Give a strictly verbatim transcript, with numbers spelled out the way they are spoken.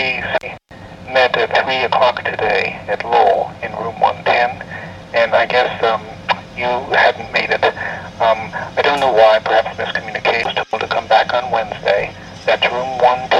we met at three o'clock today at Lowell in room one ten, and I guess um, you hadn't made it. Um, I don't know why, perhaps miscommunication. I was told to come back on Wednesday. That's room one